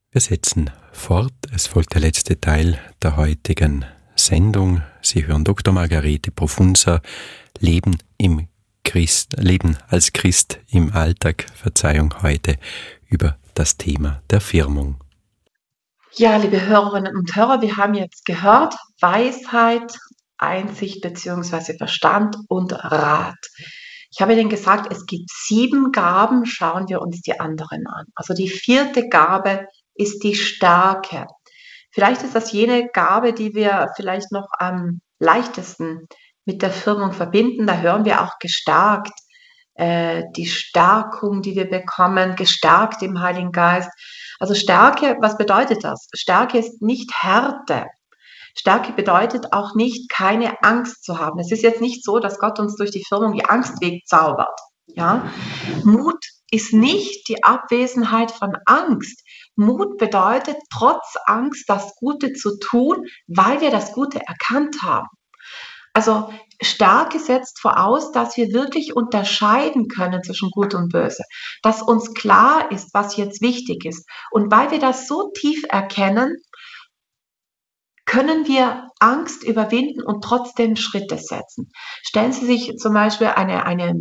Wir setzen fort. Es folgt der letzte Teil der heutigen Sendung. Sie hören Dr. Margarete Profunza, Leben als Christ im Alltag. Verzeihung, heute über das Thema der Firmung. Ja, liebe Hörerinnen und Hörer, wir haben jetzt gehört, Weisheit, Einsicht bzw. Verstand und Rat. Ich habe Ihnen gesagt, es gibt 7 Gaben, schauen wir uns die anderen an. Also die 4. Gabe ist die Stärke. Vielleicht ist das jene Gabe, die wir vielleicht noch am leichtesten mit der Firmung verbinden. Da hören wir auch gestärkt, die Stärkung, die wir bekommen, gestärkt im Heiligen Geist. Also Stärke, was bedeutet das? Stärke ist nicht Härte. Stärke bedeutet auch nicht, keine Angst zu haben. Es ist jetzt nicht so, dass Gott uns durch die Firmung die Angst wegzaubert. Ja? Mut ist nicht die Abwesenheit von Angst. Mut bedeutet, trotz Angst das Gute zu tun, weil wir das Gute erkannt haben. Also Stärke setzt voraus, dass wir wirklich unterscheiden können zwischen Gut und Böse, dass uns klar ist, was jetzt wichtig ist. Und weil wir das so tief erkennen, können wir Angst überwinden und trotzdem Schritte setzen. Stellen Sie sich zum Beispiel eine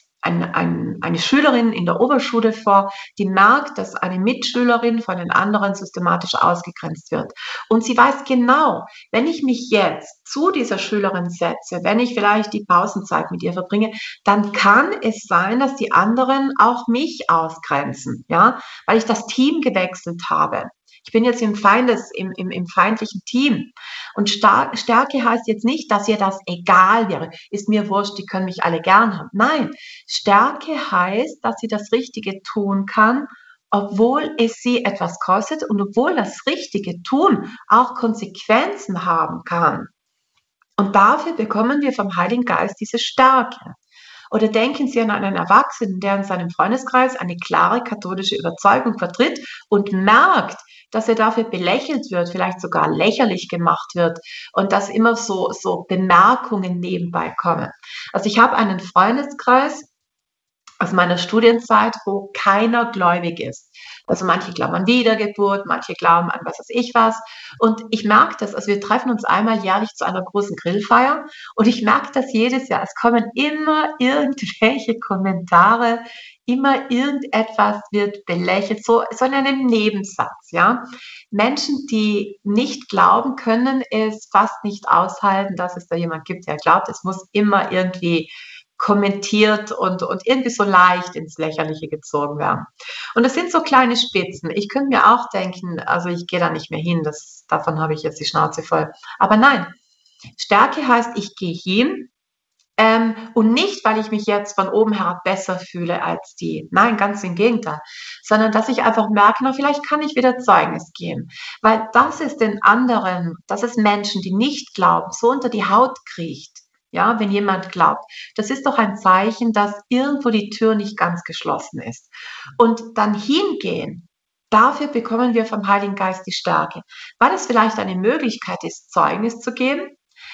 Schülerin in der Oberschule vor, die merkt, dass eine Mitschülerin von den anderen systematisch ausgegrenzt wird. Und sie weiß genau, wenn ich mich jetzt zu dieser Schülerin setze, wenn ich vielleicht die Pausenzeit mit ihr verbringe, dann kann es sein, dass die anderen auch mich ausgrenzen, ja, weil ich das Team gewechselt habe. Ich bin jetzt im feindlichen Team. Und Stärke heißt jetzt nicht, dass ihr das egal wäre. Ist mir wurscht, die können mich alle gern haben. Nein, Stärke heißt, dass sie das Richtige tun kann, obwohl es sie etwas kostet und obwohl das Richtige tun auch Konsequenzen haben kann. Und dafür bekommen wir vom Heiligen Geist diese Stärke. Oder denken Sie an einen Erwachsenen, der in seinem Freundeskreis eine klare katholische Überzeugung vertritt und merkt, dass er dafür belächelt wird, vielleicht sogar lächerlich gemacht wird und dass immer so Bemerkungen nebenbei kommen. Also ich habe einen Freundeskreis aus meiner Studienzeit, wo keiner gläubig ist. Also manche glauben an Wiedergeburt, manche glauben an was weiß ich was. Und ich merke das, also wir treffen uns einmal jährlich zu einer großen Grillfeier und ich merke das jedes Jahr. Es kommen immer irgendwelche Kommentare, immer irgendetwas wird belächelt, so in einem Nebensatz, ja. Menschen, die nicht glauben, können es fast nicht aushalten, dass es da jemand gibt, der glaubt. Es muss immer irgendwie kommentiert und irgendwie so leicht ins Lächerliche gezogen werden. Und das sind so kleine Spitzen. Ich könnte mir auch denken, also ich gehe da nicht mehr hin, davon habe ich jetzt die Schnauze voll. Aber nein, Stärke heißt, ich gehe hin und nicht, weil ich mich jetzt von oben herab besser fühle als die. Nein, ganz im Gegenteil. Sondern, dass ich einfach merke, na, vielleicht kann ich wieder Zeugnis geben. Weil das ist den anderen, das ist Menschen, die nicht glauben, so unter die Haut kriecht. Ja, wenn jemand glaubt. Das ist doch ein Zeichen, dass irgendwo die Tür nicht ganz geschlossen ist. Und dann hingehen, dafür bekommen wir vom Heiligen Geist die Stärke. Weil es vielleicht eine Möglichkeit ist, Zeugnis zu geben.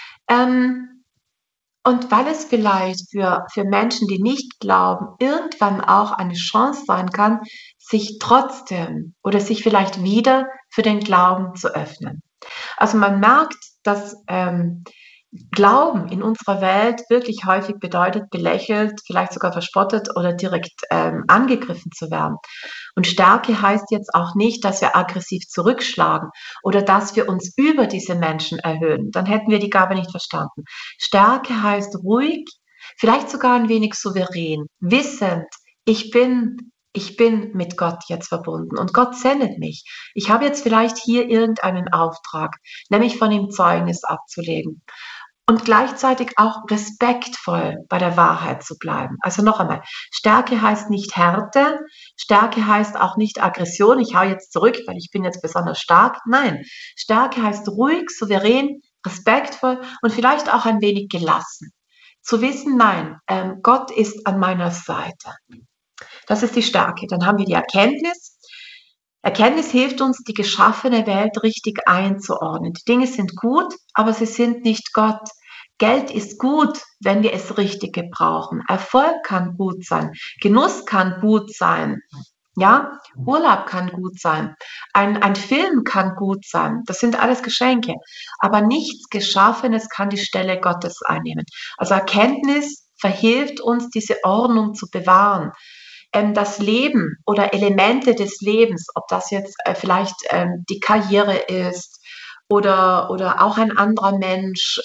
Und weil es vielleicht für Menschen, die nicht glauben, irgendwann auch eine Chance sein kann, sich trotzdem oder sich vielleicht wieder für den Glauben zu öffnen. Also man merkt, dass Glauben in unserer Welt wirklich häufig bedeutet, belächelt, vielleicht sogar verspottet oder direkt angegriffen zu werden. Und Stärke heißt jetzt auch nicht, dass wir aggressiv zurückschlagen oder dass wir uns über diese Menschen erhöhen. Dann hätten wir die Gabe nicht verstanden. Stärke heißt ruhig, vielleicht sogar ein wenig souverän, wissend, ich bin mit Gott jetzt verbunden und Gott sendet mich. Ich habe jetzt vielleicht hier irgendeinen Auftrag, nämlich von ihm Zeugnis abzulegen. Und gleichzeitig auch respektvoll bei der Wahrheit zu bleiben. Also noch einmal, Stärke heißt nicht Härte, Stärke heißt auch nicht Aggression, ich hau jetzt zurück, weil ich bin jetzt besonders stark. Nein, Stärke heißt ruhig, souverän, respektvoll und vielleicht auch ein wenig gelassen. Zu wissen, nein, Gott ist an meiner Seite. Das ist die Stärke. Dann haben wir die Erkenntnis. Erkenntnis hilft uns, die geschaffene Welt richtig einzuordnen. Die Dinge sind gut, aber sie sind nicht Gott. Geld ist gut, wenn wir es richtig gebrauchen. Erfolg kann gut sein. Genuss kann gut sein. Ja, Urlaub kann gut sein. Ein Film kann gut sein. Das sind alles Geschenke. Aber nichts Geschaffenes kann die Stelle Gottes einnehmen. Also Erkenntnis verhilft uns, diese Ordnung zu bewahren. Das Leben oder Elemente des Lebens, ob das jetzt vielleicht die Karriere ist oder auch ein anderer Mensch,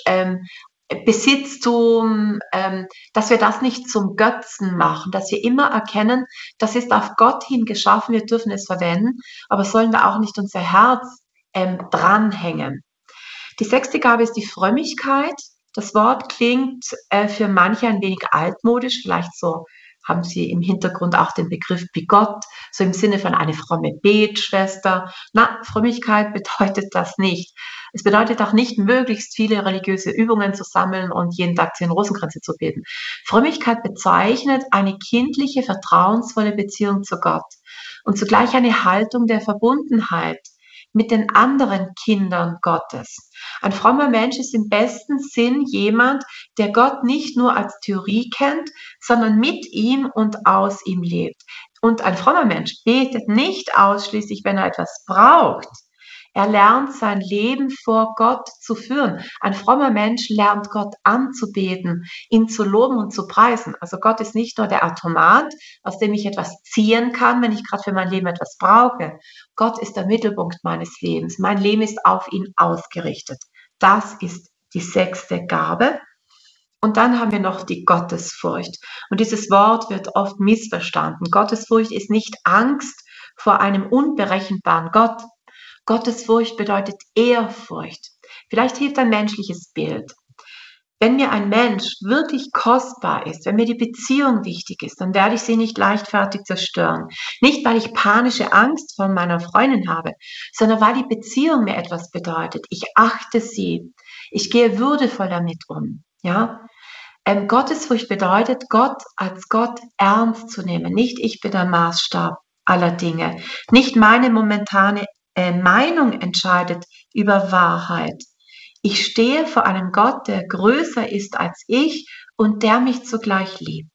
Besitztum, dass wir das nicht zum Götzen machen, dass wir immer erkennen, das ist auf Gott hin geschaffen, wir dürfen es verwenden, aber sollen da auch nicht unser Herz dranhängen. Die 6. Gabe ist die Frömmigkeit. Das Wort klingt für manche ein wenig altmodisch, vielleicht so haben Sie im Hintergrund auch den Begriff bigott, so im Sinne von eine fromme Betschwester. Na, Frömmigkeit bedeutet das nicht. Es bedeutet auch nicht, möglichst viele religiöse Übungen zu sammeln und jeden Tag 10 Rosenkränze zu beten. Frömmigkeit bezeichnet eine kindliche, vertrauensvolle Beziehung zu Gott und zugleich eine Haltung der Verbundenheit mit den anderen Kindern Gottes. Ein frommer Mensch ist im besten Sinn jemand, der Gott nicht nur als Theorie kennt, sondern mit ihm und aus ihm lebt. Und ein frommer Mensch betet nicht ausschließlich, wenn er etwas braucht. Er lernt sein Leben vor Gott zu führen. Ein frommer Mensch lernt Gott anzubeten, ihn zu loben und zu preisen. Also Gott ist nicht nur der Automat, aus dem ich etwas ziehen kann, wenn ich gerade für mein Leben etwas brauche. Gott ist der Mittelpunkt meines Lebens. Mein Leben ist auf ihn ausgerichtet. Das ist die 6. Gabe. Und dann haben wir noch die Gottesfurcht. Und dieses Wort wird oft missverstanden. Gottesfurcht ist nicht Angst vor einem unberechenbaren Gott. Gottesfurcht bedeutet Ehrfurcht. Vielleicht hilft ein menschliches Bild. Wenn mir ein Mensch wirklich kostbar ist, wenn mir die Beziehung wichtig ist, dann werde ich sie nicht leichtfertig zerstören. Nicht, weil ich panische Angst vor meiner Freundin habe, sondern weil die Beziehung mir etwas bedeutet. Ich achte sie. Ich gehe würdevoll damit um. Ja? Gottesfurcht bedeutet, Gott als Gott ernst zu nehmen. Nicht ich bin der Maßstab aller Dinge. Nicht meine momentane Meinung entscheidet über Wahrheit. Ich stehe vor einem Gott, der größer ist als ich und der mich zugleich liebt.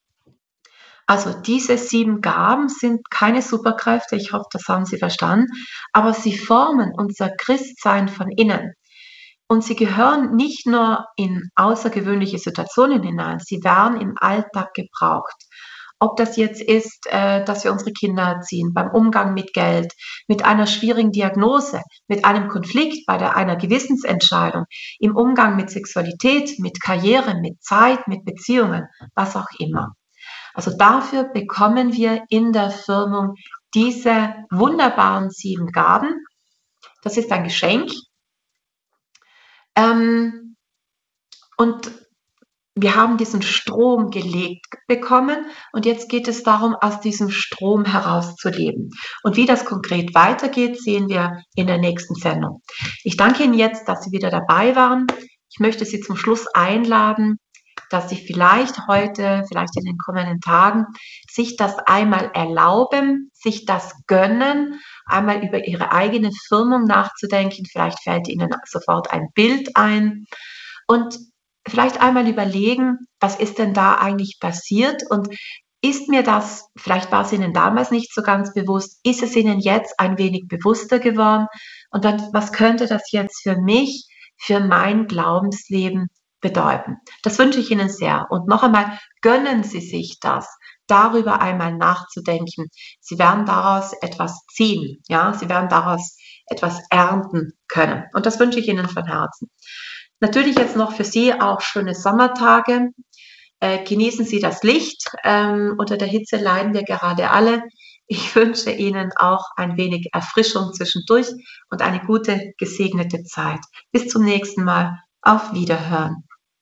Also diese 7 Gaben sind keine Superkräfte, ich hoffe, das haben Sie verstanden, aber sie formen unser Christsein von innen. Und sie gehören nicht nur in außergewöhnliche Situationen hinein, sie werden im Alltag gebraucht. Ob das jetzt ist, dass wir unsere Kinder erziehen, beim Umgang mit Geld, mit einer schwierigen Diagnose, mit einem Konflikt, bei einer Gewissensentscheidung, im Umgang mit Sexualität, mit Karriere, mit Zeit, mit Beziehungen, was auch immer. Also dafür bekommen wir in der Firmung diese wunderbaren 7 Gaben. Das ist ein Geschenk. Und wir haben diesen Strom gelegt bekommen und jetzt geht es darum, aus diesem Strom herauszuleben. Und wie das konkret weitergeht, sehen wir in der nächsten Sendung. Ich danke Ihnen jetzt, dass Sie wieder dabei waren. Ich möchte Sie zum Schluss einladen, dass Sie vielleicht heute, vielleicht in den kommenden Tagen, sich das einmal erlauben, sich das gönnen, einmal über Ihre eigene Firmung nachzudenken. Vielleicht fällt Ihnen sofort ein Bild ein und vielleicht einmal überlegen, was ist denn da eigentlich passiert und ist mir das, vielleicht war es Ihnen damals nicht so ganz bewusst, ist es Ihnen jetzt ein wenig bewusster geworden und dann, was könnte das jetzt für mich, für mein Glaubensleben bedeuten? Das wünsche ich Ihnen sehr und noch einmal, gönnen Sie sich das, darüber einmal nachzudenken. Sie werden daraus etwas ziehen, ja, Sie werden daraus etwas ernten können und das wünsche ich Ihnen von Herzen. Natürlich jetzt noch für Sie auch schöne Sommertage. Genießen Sie das Licht. Unter der Hitze leiden wir gerade alle. Ich wünsche Ihnen auch ein wenig Erfrischung zwischendurch und eine gute, gesegnete Zeit. Bis zum nächsten Mal. Auf Wiederhören.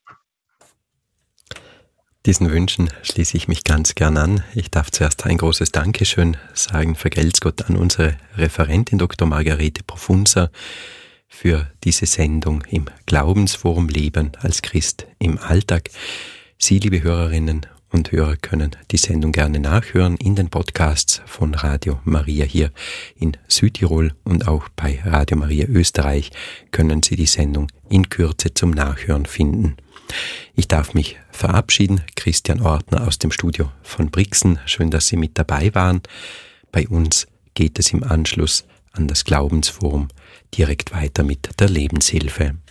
Diesen Wünschen schließe ich mich ganz gern an. Ich darf zuerst ein großes Dankeschön sagen, vergelt's Gott, an unsere Referentin Dr. Margarete Profunza, für diese Sendung im Glaubensforum Leben als Christ im Alltag. Sie, liebe Hörerinnen und Hörer, können die Sendung gerne nachhören in den Podcasts von Radio Maria hier in Südtirol und auch bei Radio Maria Österreich können Sie die Sendung in Kürze zum Nachhören finden. Ich darf mich verabschieden. Christian Ortner aus dem Studio von Brixen. Schön, dass Sie mit dabei waren. Bei uns geht es im Anschluss an das Glaubensforum direkt weiter mit der Lebenshilfe.